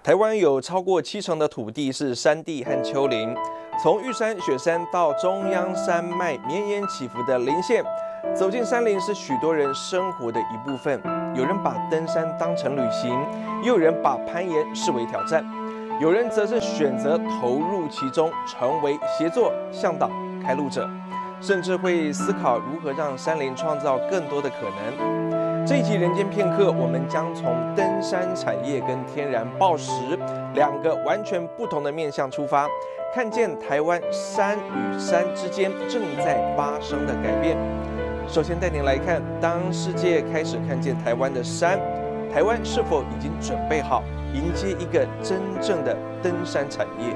台湾有超过70%的土地是山地和丘陵，从玉山、雪山到中央山脉绵延起伏的林线，走进山林是许多人生活的一部分。有人把登山当成旅行，也有人把攀岩视为挑战，有人则是选择投入其中，成为协作、向导、开路者，甚至会思考如何让山林创造更多的可能。这一集《人间片刻》，我们将从登山产业跟天然暴石2个完全不同的面向出发，看见台湾山与山之间正在发生的改变。首先带您来看，当世界开始看见台湾的山，台湾是否已经准备好迎接一个真正的登山产业？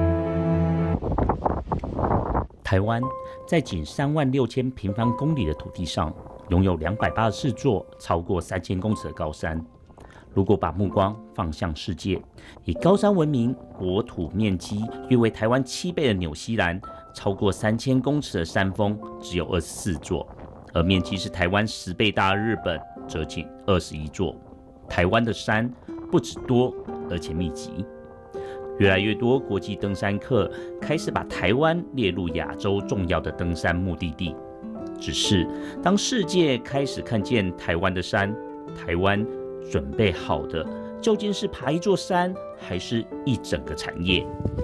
台湾在仅36000平方公里的土地上，拥有284座超过3000公尺的高山。如果把目光放向世界，以高山闻名、国土面积约为台湾7倍的纽西兰，超过3000公尺的山峰只有24座，而面积是台湾10倍大的日本则仅21座。台湾的山不只多，而且密集。越来越多国际登山客开始把台湾列入亚洲重要的登山目的地。只是当世界开始看见台湾的山，台湾准备好的究竟是爬一座山，还是一整个产业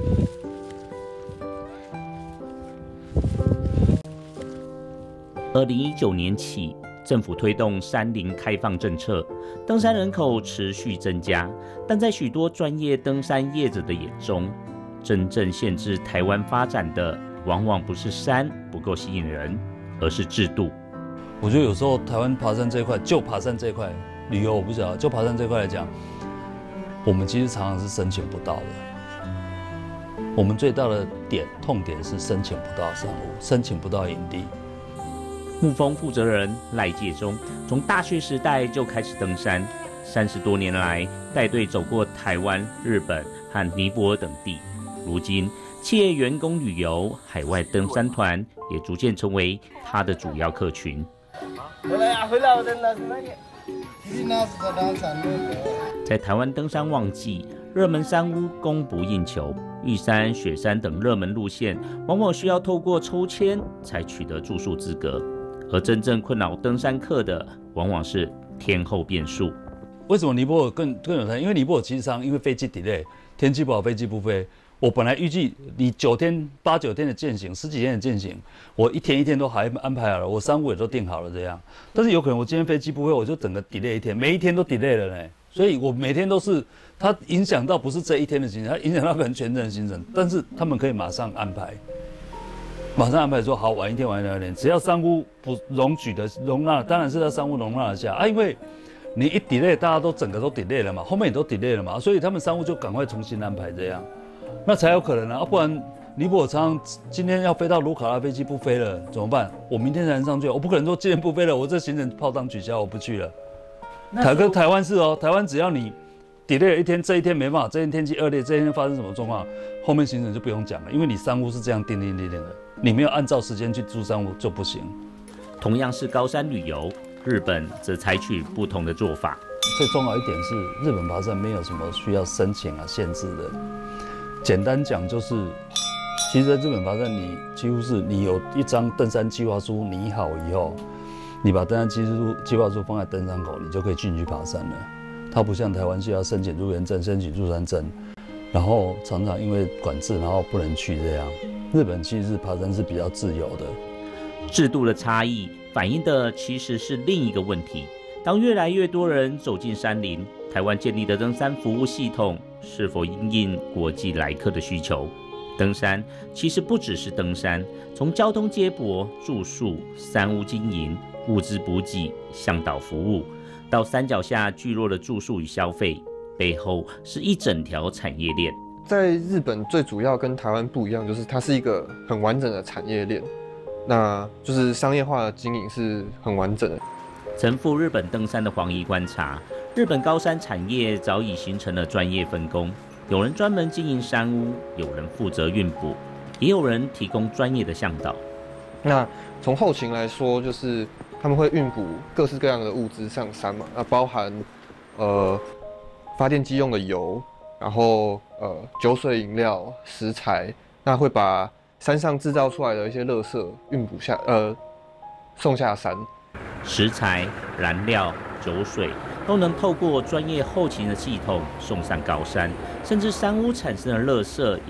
？2019年起，政府推动山林开放政策，登山人口持续增加，但在许多专业登山业者的眼中，真正限制台湾发展的，往往不是山不够吸引人，而是制度。 我觉得有时候台湾爬山这一块，就爬山这一块，旅游我不晓得，就爬山这一块来讲，我们其实常常是申请不到的。我们最大的痛点是申请不到山屋，申请不到营地。 牧风负责人赖介中从大学时代就开始登山，30多年来带队走过台湾、日本和尼泊尔等地。如今，企业员工旅游、海外登山团也逐渐成为他的主要客群。在台湾登山旺季，热门山屋供不应求，玉山、雪山等热门路线往往需要透过抽签才取得住宿资格。而真正困扰登山客的，往往是天候变数。 为什么尼泊尔更有谈？因为尼泊尔其实上因为飞机 delay， 天气不好，飞机不飞。我本来预计你8、9天的健行，10几天的健行，我一天一天都还安排好了，我山屋也都定好了这样。但是有可能我今天飞机不飞，我就整个 delay 一天，每一天都 delay 了呢。所以我每天都是它影响到不是这一天的行程，它影响到可能全程的行程，但是他们可以马上安排。马上安排说好，晚一天，只要山屋不容纳，当然是在山屋容纳得下啊，因为你一 delay， 大家都整个都 delay 了嘛，后面也都 delay 了嘛，所以他们山屋就赶快重新安排这样，那才有可能啊，不然尼泊尔常今天要飞到卢卡拉，飞机不飞了怎么办？我明天才能上去，我不可能说今天不飞了，我这行程泡汤取消，我不去了。台湾是哦，台湾只要你 delay 了一天，这一天没办法，这一天天气恶劣，这一天发生什么状况，后面行程就不用讲了，因为你山屋是这样定的。你没有按照时间去住山屋就不行。 同样是高山旅游，日本则采取不同的做法。 最重要一点是，日本爬山没有什么需要申请限制的。简单讲就是，其实在日本爬山，你几乎是你有一张登山计划书拟好以后，你把登山计划书放在登山口，你就可以进去爬山了。它不像台湾需要申请入园证、申请入山证，然后常常因为管制，然后不能去这样。日本其实爬山是比较自由的， 制度的差异反映的其实是另一个问题。当越来越多人走进山林，台湾建立的登山服务系统是否因应国际来客的需求？登山其实不只是登山，从交通接驳、住宿、山屋经营、物资补给、向导服务，到山脚下聚落的住宿与消费，背后是一整条产业链。 在日本最主要跟台湾不一样，就是它是一个很完整的产业链，那就是商业化的经营是很完整的。 曾赴日本登山的黄怡观察，日本高山产业早已形成了专业分工，有人专门经营山屋，有人负责运补，也有人提供专业的向导。 那从后勤来说，就是他们会运补各式各样的物资上山嘛，那包含发电机用的油， 然后酒水饮料、食材，那会把山上制造出来的一些垃圾送下山。 食材、燃料、酒水都能透过专业后勤的系统送上高山，甚至山屋产生的垃圾